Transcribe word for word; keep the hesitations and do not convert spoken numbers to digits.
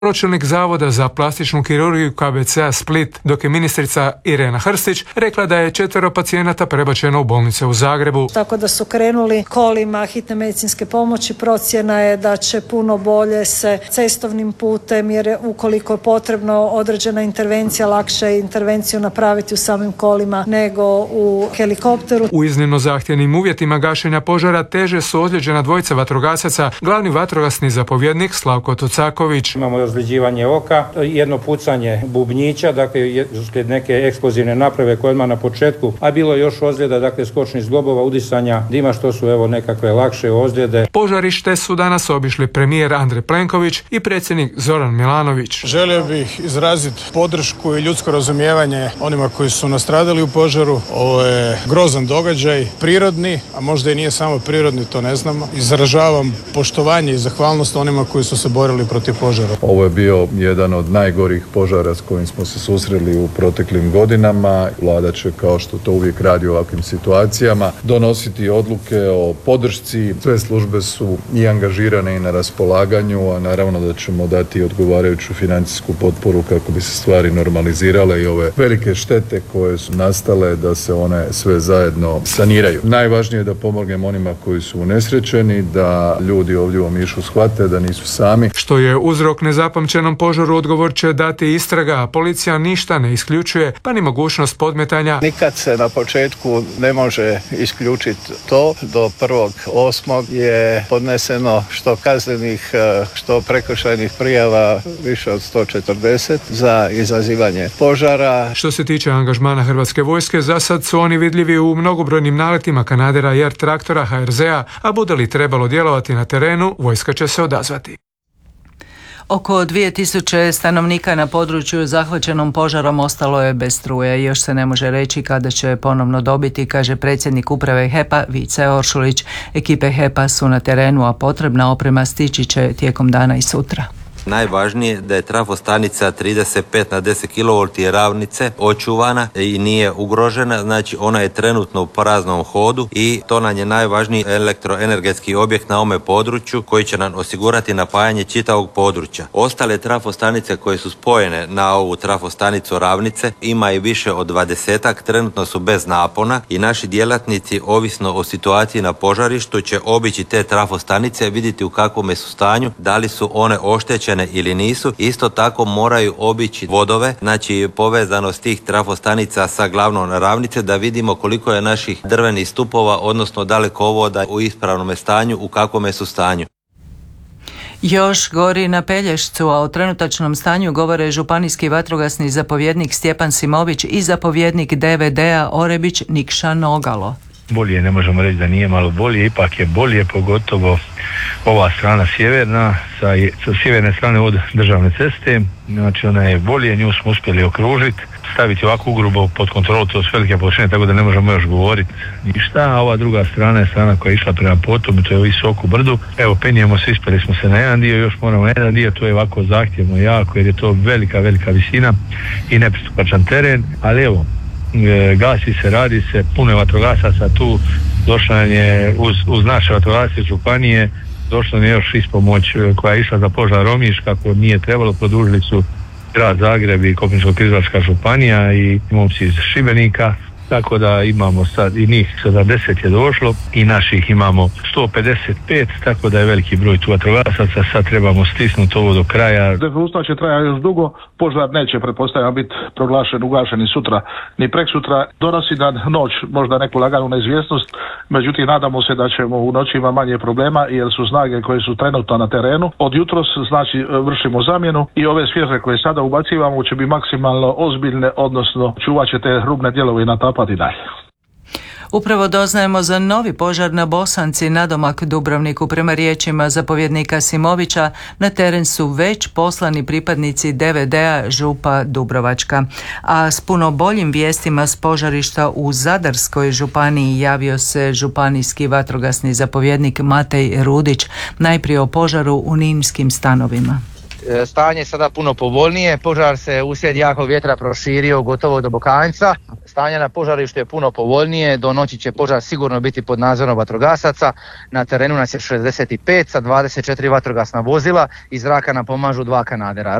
Pročelnik Zavoda za plastičnu kirurgiju K B C-a Split, dok je ministrica Irena Hrstić rekla da je četvero pacijenata prebačeno u bolnice u Zagrebu. Tako da su krenuli kolima hitne medicinske pomoći. Procjena je da će puno bolje se cestovnim putem, jer ukoliko je potrebno određena intervencija, lakše je intervenciju napraviti u samim kolima nego u helikopteru. U iznimno zahtjevnim uvjetima gašenja požara teže su ozlijeđena dvojica vatrogasaca, glavni vatrogasni zapovjednik Slavko Tucaković. Imamo ozlijeđivanje oka, jedno pucanje bubnjića, dakle uslijed neke eksplozivne naprave koje odmah na početku, a bilo je još ozljeda, dakle skočnih zglobova, udisanja dima, što su evo nekakve lakše ozljede. Požarište su danas obišli premijer Andrej Plenković i predsjednik Zoran Milanović. Želio bih izraziti podršku i ljudsko razumijevanje onima koji su nastradali u požaru. Ovo je grozan događaj, prirodni, a možda i nije samo prirodni, to ne znamo. Izražavam poštovanje i zahvalnost onima koji su se borili protiv požara. Ovo je bio jedan od najgorih požara s kojim smo se susreli u proteklim godinama. Vlada će, kao što to uvijek radi u ovakvim situacijama, donositi odluke o podršci. Sve službe su i angažirane i na raspolaganju, a naravno da ćemo dati odgovarajuću financijsku potporu kako bi se stvari normalizirale i ove velike štete koje su nastale da se one sve zajedno saniraju. Najvažnije je da pomognemo onima koji su unesrećeni, da ljudi ovdje u Omišu shvate da nisu sami. Što je uzrok nezapamćenom požaru, odgovor će dati istraga, a policija ništa ne isključuje, pa ni mogućnost podmetanja. Nikad se na početku ne može isključiti to. Do prvog osmog je podneseno što kaznenih, što prekršajnih prijava više od sto četrdeset za izazivanje požara. Što se tiče angažmana Hrvatske vojske, za sad su oni vidljivi u mnogobrojnim naletima kanadera i R-traktora H R Z-a, a bude li trebalo djelovati na terenu, vojska će se odazvati. Oko dvije tisuće stanovnika na području zahvaćenom požarom ostalo je bez struje. Još se ne može reći kada će ponovno dobiti, kaže predsjednik uprave H E P-a Vice Oršulić. Ekipe H E P-a su na terenu, a potrebna oprema stići će tijekom dana i sutra. Najvažnije da je trafostanica trideset pet na deset kilovolti ravnice očuvana i nije ugrožena, znači ona je trenutno u praznom hodu i to nam je najvažniji elektroenergetski objekt na ovome području koji će nam osigurati napajanje čitavog područja. Ostale trafostanice koje su spojene na ovu trafostanicu ravnice ima i više od dvadesetak, trenutno su bez napona i naši djelatnici, ovisno o situaciji na požarištu, će obići te trafostanice, vidjeti u kakvom su stanju, da li su one oštećene ili nisu. Isto tako moraju obići vodove, znači povezanost tih trafostanica sa glavnom ravnice, da vidimo koliko je naših drvenih stupova, odnosno dalekovoda u ispravnom stanju, u kakvom su stanju. Još gori na Pelješcu, a o trenutačnom stanju govore županijski vatrogasni zapovjednik Stjepan Simović i zapovjednik D V D-a Orebić Nikša Nogalo. Bolje, ne možemo reći da nije malo bolje, ipak je bolje, pogotovo ova strana sjeverna, sa, sa sjeverne strane od državne ceste, znači ona je bolje, nju smo uspjeli okružiti, staviti ovako ugrubo pod kontrolu, to su velike površine, tako da ne možemo još govoriti ništa, a ova druga strana je strana koja je išla prema potoku, to je u visoku brdu. Evo, penjemo se, ispeli smo se na jedan dio, još moramo na jedan dio, to je ovako zahtjevno jako, jer je to velika, velika visina i nepristupačan teren, ali evo, gasi se, radi se, puno je vatrogasaca tu, došla je uz, uz naše vatrogasce županije, došla je još ispomoć koja je išla za požar Omiš, kako nije trebalo, produžili su grad Zagreb i Koprivničko-križevačka županija i momci iz Šibenika, tako da imamo sad i njih sedamdeset je došlo i naših imamo sto pedeset pet, tako da je veliki broj tu vatrogasaca, sad trebamo stisnuti ovo do kraja. Defusta će trajati još dugo, požar neće pretpostavljam biti proglašen, ugašen ni sutra ni preksutra, donosi na noć možda neku laganu neizvjesnost, međutim nadamo se da ćemo u noći imati manje problema jer su snage koje su trenutno na terenu. Od jutros znači vršimo zamjenu i ove svježe koje sada ubacivamo će biti maksimalno ozbiljne, odnosno čuvat će te rubne dijelove i natapati i dalje. Upravo doznajemo za novi požar na Bosanci, nadomak Dubrovniku. Prema riječima zapovjednika Simovića, na teren su već poslani pripadnici D V D-a Župa Dubrovačka. A s puno boljim vijestima s požarišta u Zadarskoj županiji javio se županijski vatrogasni zapovjednik Matej Rudić, najprije o požaru u Ninskim stanovima. Stanje je sada puno povoljnije, požar se uslijed jakog vjetra proširio gotovo do Bokanjca. Stanje na požarištu je puno povoljnije, do noći će požar sigurno biti pod nadzorom vatrogasaca. Na terenu nas je šezdeset pet sa dvadeset četiri vatrogasna vozila, iz zraka nam pomažu dva kanadera.